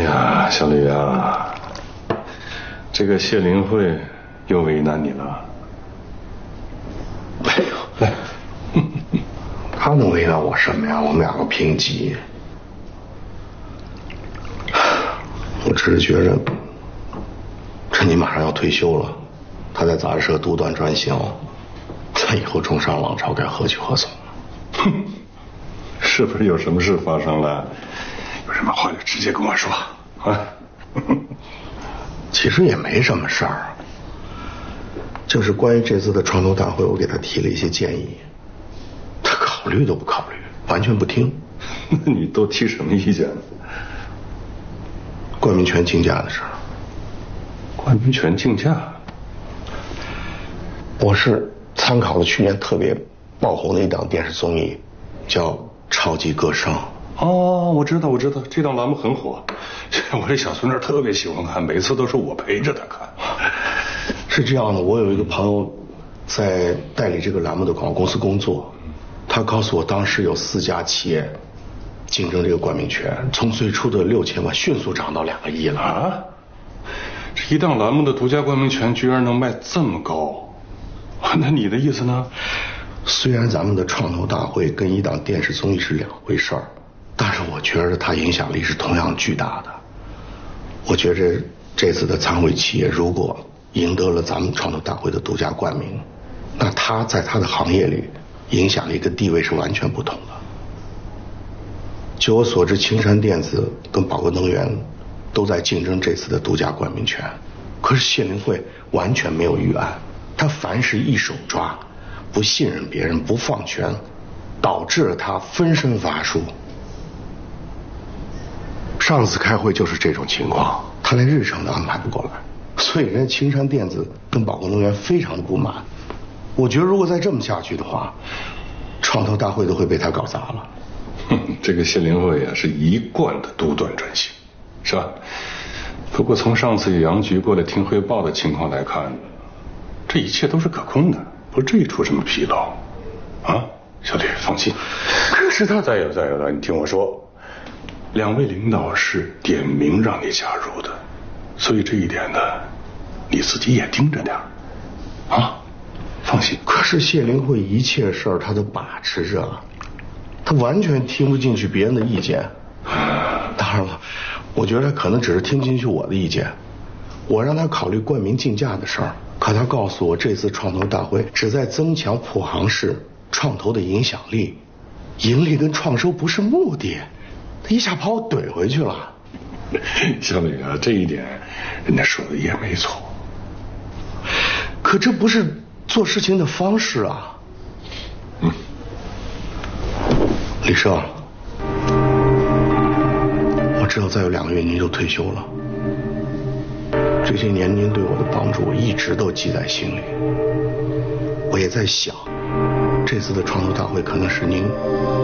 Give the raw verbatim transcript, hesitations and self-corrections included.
呀，小吕啊，这个谢灵慧又为难你了。 没有，来，他能为难我什么呀？我们两个平级。我只是觉着，趁你马上要退休了，他在杂志社独断专行，他以后冲上浪潮该何去何从？ 哼，是不是有什么事发生了？有什么话就直接跟我说啊。 其实也没什么事儿，就是关于这次的创投大会，我给他提了一些建议，他考虑都不考虑，完全不听。 那你都提什么意见？ 冠名权竞价的事儿。 冠名权竞价？ 我是参考了去年特别爆红的一档电视综艺，叫《超级歌声》。 哦，我知道，我知道，这档栏目很火，我这小孙女特别喜欢看，每次都是我陪着她看。 是这样的，我有一个朋友在代理这个栏目的广告公司工作，他告诉我，当时有四家企业竞争这个冠名权，从最初的六千万迅速涨到两个亿了啊！这一档栏目的独家冠名权居然能卖这么高，那你的意思呢？ 虽然咱们的创投大会跟一档电视综艺是两回事儿，但是我觉得它影响力是同样巨大的。我觉着这次的参会企业如果赢得了咱们创投大会的独家冠名，那它在它的行业里影响力跟地位是完全不同的。据我所知，青山电子跟宝格能源都在竞争这次的独家冠名权，可是谢灵慧完全没有预案，他凡事一手抓，不信任别人，不放权，导致了他分身乏术。上次开会就是这种情况，他连日程都安排不过来，所以人家青山电子跟宝格能源非常的不满。我觉得如果再这么下去的话，创投大会都会被他搞砸了。 这个谢灵慧啊，是一贯的独断专行，是吧？不过从上次杨局过来听汇报的情况来看，这一切都是可控的，不至于出什么纰漏啊。小吕放心。可是他再有再有的，你听我说，两位领导是点名让你加入的，所以这一点呢，你自己也盯着点啊。放心。 可是谢灵慧一切事儿他都把持着，他完全听不进去别人的意见。当然了，我觉得他可能只是听不进去我的意见。我让他考虑冠名竞价的事儿，可他告诉我，这次创投大会旨在增强普航市创投的影响力，盈利跟创收不是目的。他一下把我怼回去了。 小吕啊，这一点人家说的也没错， 可这不是做事情的方式啊。 嗯， 李生，我知道再有两个月您就退休了，这些年您对我的帮助我一直都记在心里。我也在想，这次的创投大会可能是您